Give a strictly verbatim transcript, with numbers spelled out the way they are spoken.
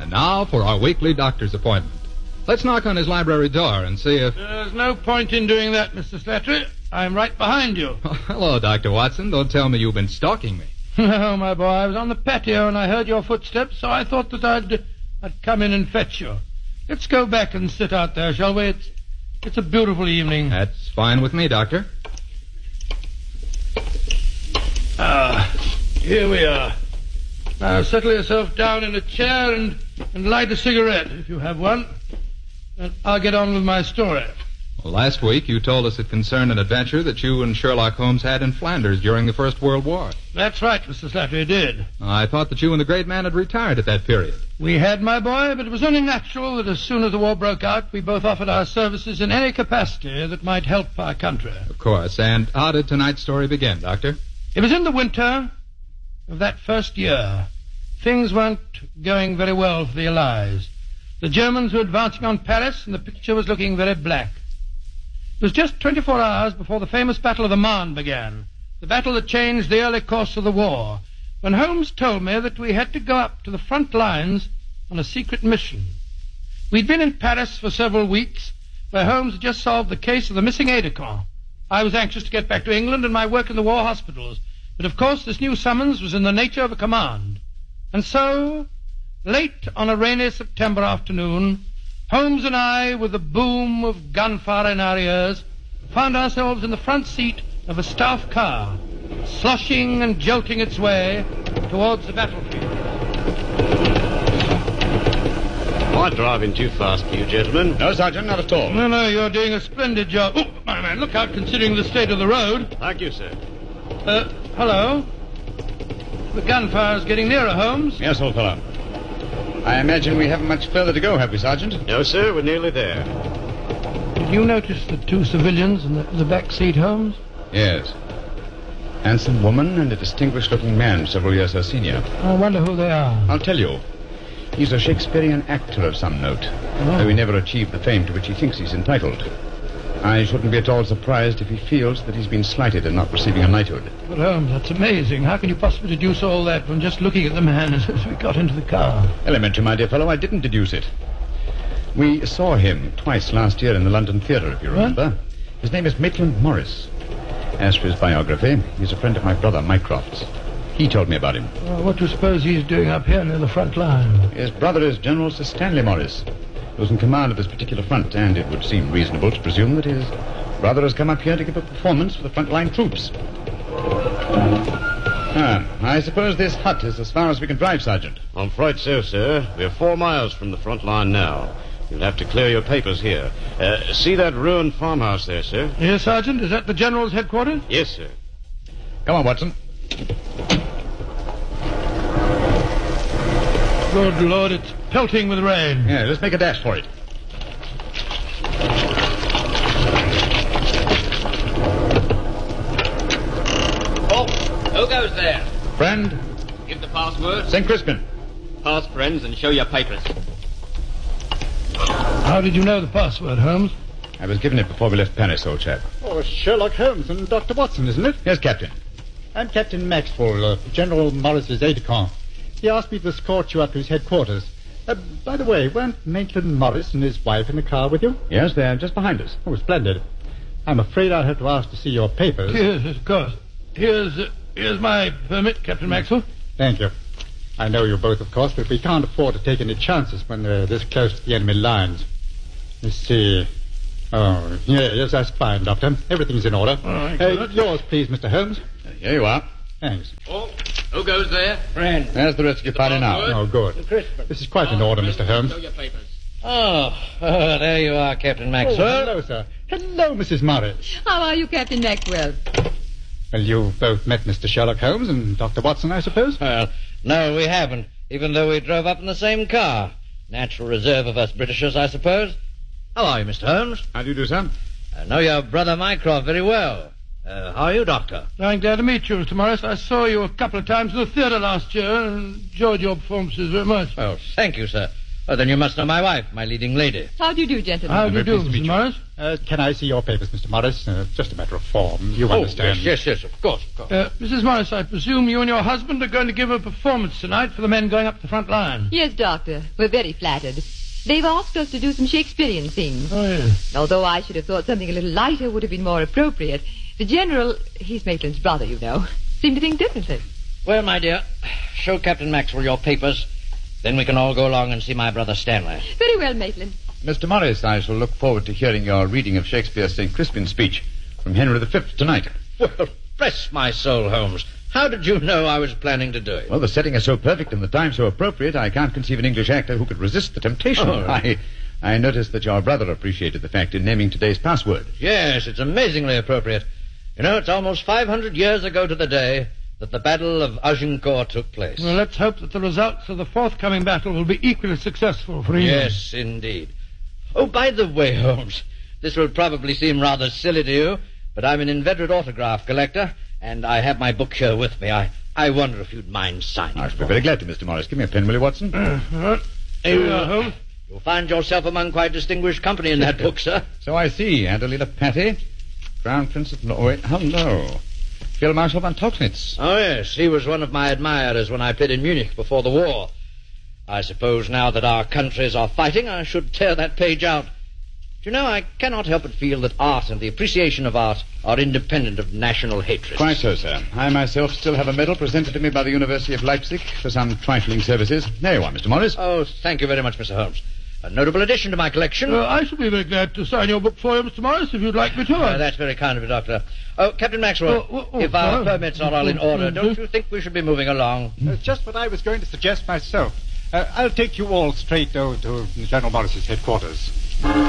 And now for our weekly doctor's appointment. Let's knock on his library door and see if... There's no point in doing that, Mister Slattery. I'm right behind you. Oh, hello, Doctor Watson. Don't tell me you've been stalking me. No, my boy. I was on the patio and I heard your footsteps, so I thought that I'd, I'd come in and fetch you. Let's go back and sit out there, shall we? It's, it's a beautiful evening. That's fine with me, Doctor. Ah, here we are. Now settle yourself down in a chair and, and light a cigarette, if you have one. And I'll get on with my story. Well, last week you told us it concerned an adventure that you and Sherlock Holmes had in Flanders during the First World War. That's right, Mister Slattery did. I thought that you and the great man had retired at that period. We had, my boy, but it was only natural that as soon as the war broke out, we both offered our services in any capacity that might help our country. Of course. And how did tonight's story begin, Doctor? It was in the winter of that first year. Things weren't going very well for the Allies. The Germans were advancing on Paris, and the picture was looking very black. It was just twenty-four hours before the famous Battle of the Marne began, the battle that changed the early course of the war, when Holmes told me that we had to go up to the front lines on a secret mission. We'd been in Paris for several weeks, where Holmes had just solved the case of the missing aide-de-camp. I was anxious to get back to England and my work in the war hospitals, but of course this new summons was in the nature of a command. And so, late on a rainy September afternoon, Holmes and I, with the boom of gunfire in our ears, found ourselves in the front seat of a staff car, sloshing and jolting its way towards the battlefield. Am I driving too fast for you, gentlemen? No, Sergeant, not at all. No, no, you're doing a splendid job. Oh, my man, look out considering the state of the road. Thank you, sir. Uh, hello? The gunfire's getting nearer, Holmes. Yes, old fellow. I imagine we haven't much further to go, have we, Sergeant? No, sir, we're nearly there. Did you notice the two civilians in the, the back seat, Holmes? Yes. Handsome woman and a distinguished-looking man several years her senior. I wonder who they are. I'll tell you. He's a Shakespearean actor of some note, oh. though he never achieved the fame to which he thinks he's entitled. I shouldn't be at all surprised if he feels that he's been slighted in not receiving a knighthood. But, Holmes, that's amazing. How can you possibly deduce all that from just looking at the man as, as we got into the car? Elementary, my dear fellow, I didn't deduce it. We saw him twice last year in the London Theatre, if you remember. What? His name is Maitland Morris. As for his biography, he's a friend of my brother, Mycroft's. He told me about him. Well, what do you suppose he's doing up here near the front line? His brother is General Sir Stanley Morris, who was in command of this particular front, and it would seem reasonable to presume that his brother has come up here to give a performance for the front-line troops. Ah, I suppose this hut is as far as we can drive, Sergeant. I'm afraid so, sir. We're four miles from the front line now. You'll have to clear your papers here. Uh, see that ruined farmhouse there, sir? Yes, Sergeant. Is that the General's headquarters? Yes, sir. Come on, Watson. Good Lord, it's pelting with rain. Yeah, let's make a dash for it. Oh, who goes there? Friend. Give the password. Saint Crispin. Pass, friends, and show your papers. How did you know the password, Holmes? I was given it before we left Paris, old chap. Oh, Sherlock Holmes and Doctor Watson, isn't it? Yes, Captain. I'm Captain Maxwell, uh, General Morris's aide-de-camp. He asked me to escort you up to his headquarters. Uh, by the way, weren't Maitland Morris and his wife in the car with you? Yes, they're just behind us. Oh, splendid. I'm afraid I'll have to ask to see your papers. Yes, of course. Here's, uh, here's my permit, Captain Maxwell. Thank you. I know you both, of course, but we can't afford to take any chances when they're this close to the enemy lines. Let's see. Oh, yeah, yes, that's fine, Doctor. Everything's in order. All right, uh, yours, please, Mister Holmes. Uh, here you are. Thanks. Oh, who goes there? Friend. There's the rest of your party now. Oh, good. This is quite in order, Mister Holmes. Show your papers. Oh, oh, there you are, Captain Maxwell. Oh, hello, sir. Hello, Missus Morris. How are you, Captain Maxwell? Well, you've both met Mister Sherlock Holmes and Doctor Watson, I suppose? Well, no, we haven't, even though we drove up in the same car. Natural reserve of us Britishers, I suppose. How are you, Mister Holmes? How do you do, sir? I know your brother Mycroft very well. Uh, how are you, Doctor? I'm glad to meet you, Mister Morris. I saw you a couple of times in the theatre last year and enjoyed your performances very much. Oh, thank you, sir. Oh, then you must know my wife, my leading lady. How do you do, gentlemen? How do you Very do, pleased to Mister meet you. Morris? Uh, can I see your papers, Mister Morris? Uh, just a matter of form. You Oh, understand. yes, yes, yes, of course, of course. Uh, Missus Morris, I presume you and your husband are going to give a performance tonight for the men going up the front line. Yes, Doctor. We're very flattered. They've asked us to do some Shakespearean things. Oh, yes. Although I should have thought something a little lighter would have been more appropriate. The General, he's Maitland's brother, you know, seemed to think differently. Well, my dear, show Captain Maxwell your papers. Then we can all go along and see my brother Stanley. Very well, Maitland. Mister Morris, I shall look forward to hearing your reading of Shakespeare's Saint Crispin's speech from Henry the Fifth tonight. Well, bless my soul, Holmes. How did you know I was planning to do it? Well, the setting is so perfect and the time so appropriate, I can't conceive an English actor who could resist the temptation. Oh. I, I noticed that your brother appreciated the fact in naming today's password. Yes, it's amazingly appropriate. You know, it's almost five hundred years ago to the day that the Battle of Agincourt took place. Well, let's hope that the results of the forthcoming battle will be equally successful for England. Yes, indeed. Oh, by the way, Holmes, this will probably seem rather silly to you, but I'm an inveterate autograph collector, and I have my book here with me. I, I wonder if you'd mind signing I it shall for be very me. glad to, Mister Morris. Give me a pen, will you, Watson? Uh, all right. Here we are, Holmes. You'll find yourself among quite distinguished company in that book, sir. So I see. Adelina Patty, Crown Prince of Norway. Hello. Field Marshal von Toxnitz. Oh, yes, he was one of my admirers when I played in Munich before the war. I suppose now that our countries are fighting, I should tear that page out. Do you know, I cannot help but feel that art and the appreciation of art are independent of national hatred. Quite so, sir. I myself still have a medal presented to me by the University of Leipzig for some trifling services. There you are, Mister Morris. Oh, thank you very much, Mister Holmes. A notable addition to my collection. Uh, I shall be very glad to sign your book for you, Mister Morris, if you'd like me to. Uh, that's very kind of you, Doctor. Oh, Captain Maxwell, Oh, oh, oh, if our oh. permits are all in order, Oh, don't you think we should be moving along? Uh, just what I was going to suggest myself. Uh, I'll take you all straight over to General Morris's headquarters.